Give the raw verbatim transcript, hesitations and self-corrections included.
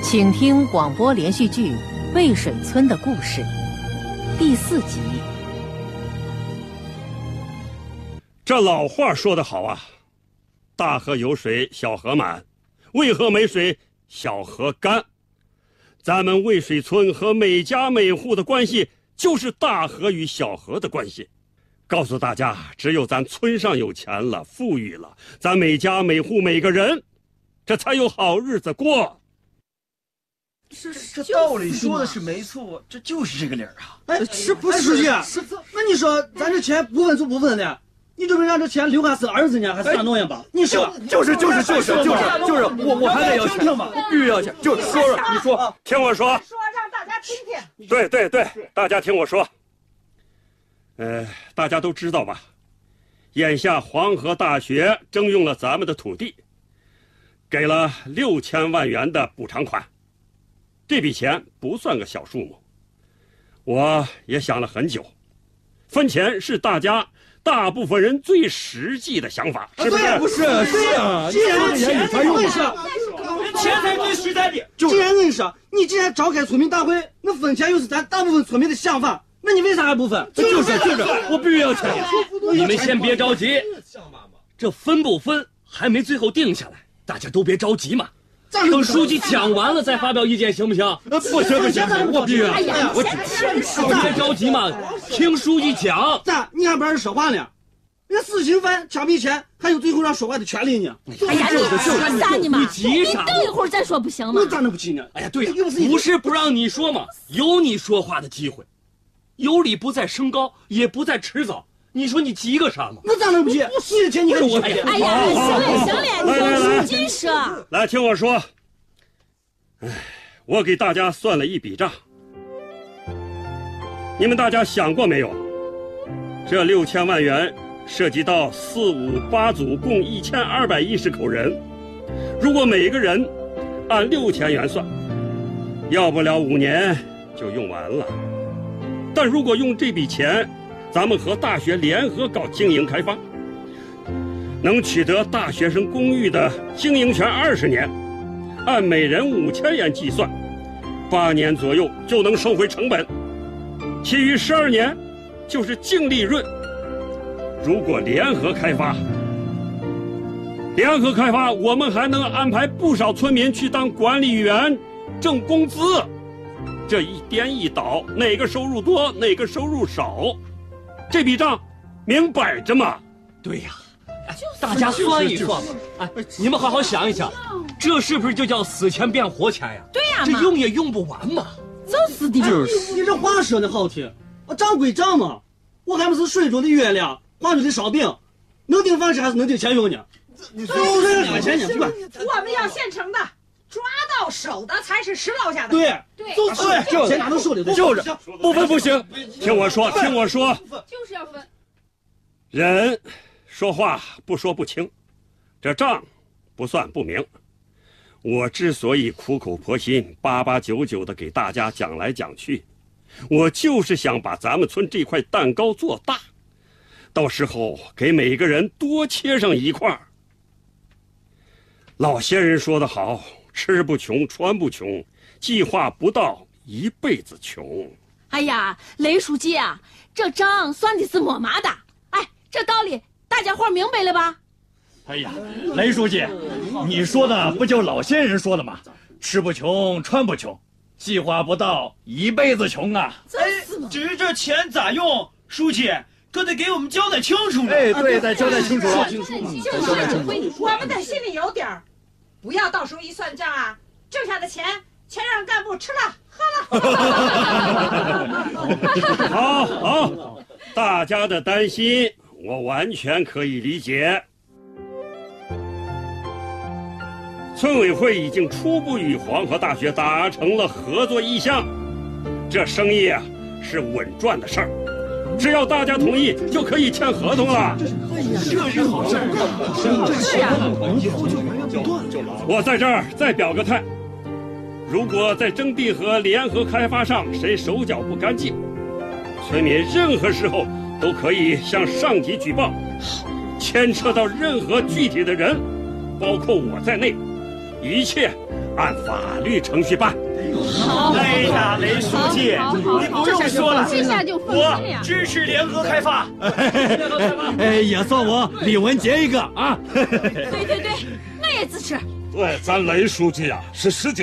请听广播连续剧《渭水村的故事》第四集。 这老话说得好啊，大河有水小河满，渭河没水小河干。咱们渭水村和每家每户的关系就是大河与小河的关系。告诉大家，只有咱村上有钱了富裕了，咱每家每户每个人这才有好日子过。 这这道理说的是没错，这就是这个理儿啊！ 哎，是不是书记？是，那你说咱这钱不分就不分的，你准备让这钱留下生儿子呢，还是干农业吧？你说， 就是就是就是就是就是，我我还得要钱，必须要钱，就是说说，你说， 听我说， 说让大家听听。 对对对，大家听我说。呃，大家都知道吧？眼下黄河大学征用了咱们的土地，给了六千万元的补偿款。这笔钱不算个小数目，我也想了很久，分钱是大家大部分人最实际的想法，是不是？ 不是，是啊， 既然钱才用是， 钱才最实在的。 既然认识，你既然召开村民大会，那分钱又是咱大部分村民的想法，那你为啥还不分？ 就是就是，我必须要钱。你们先别着急，这分不分还没最后定下来，大家都别着急嘛。等书记讲完了再发表意见，行不行？ 不行不行，我必须。 哎呀， 我先听。 别着急嘛，听书记讲。 咋？你还不让人说话呢？人死刑犯枪毙前还有最后让说话的权利呢。 哎呀，你急啥呢嘛？ 你急啥？ 你等一会儿再说不行吗？ 那咋能不急呢？ 哎呀，对呀，不是不让你说嘛，有你说话的机会。有理不在声高，也不在迟早。你说你急个啥嘛？ 那咋能不急？你的钱你看我。 哎呀，行了行了，听书记说。 来听我说。哎，我给大家算了一笔账。你们大家想过没有？这六千万元涉及到四五八组，共一千二百一十口人。如果每个人按六千元算，要不了五年就用完了。但如果用这笔钱，咱们和大学联合搞经营开发，能取得大学生公寓的经营权二十年，按每人五千元计算，八年左右就能收回成本，其余十二年就是净利润。如果联合开发，联合开发，我们还能安排不少村民去当管理员，挣工资。这一颠一倒，哪个收入多，哪个收入少，这笔账明摆着嘛。 对呀，哎，大家算一算嘛。哎，你们好好想一想，这是不是就叫死钱变活钱呀？ 对呀， 这用也用不完嘛。 就是的。 就是你这话说的好听，我账归账嘛，我还不是水中的月亮，画中的烧饼，能顶饭吃还是能顶钱用呢？你说我钱呢？不管， 我们要现成的。抓到手的才是拾到下的。 对对， 就是钱拿到手里就是不分不行。 听我说，听我说， 就是要分。 人说话不说不清，这账不算不明。我之所以苦口婆心、八八九九的给大家讲来讲去，我就是想把咱们村这块蛋糕做大，到时候给每个人多切上一块。老先人说得好，吃不穷，穿不穷，计划不到，一辈子穷。 哎呀，雷书记啊，这账算的是么嘛的？哎，这道理大家伙明白了吧？ 哎呀，雷书记，你说的不就老先人说的吗？吃不穷，穿不穷，计划不到，一辈子穷啊！ 哎，至于这钱咋用，书记可得给我们交代清楚了。 哎，对，得交代清楚了。 就是， 我们的心里有底儿。不要到时候一算账啊，挣下的钱全让干部吃了喝了。好好，大家的担心我完全可以理解。村委会已经初步与黄河大学达成了合作意向，这生意啊是稳赚的事儿。只要大家同意，就可以签合同了。 这是好事儿， 是呀。 我在这儿再表个态，如果在征地和联合开发上谁手脚不干净，村民任何时候都可以向上级举报，牵扯到任何具体的人，包括我在内，一切按法律程序办。 哎呀，雷书记，你不用说了， 这下就放心了呀。 我支持联合开发。哎，也算我李文杰一个啊。 对对对，我也支持。 对，咱雷书记啊，是十九。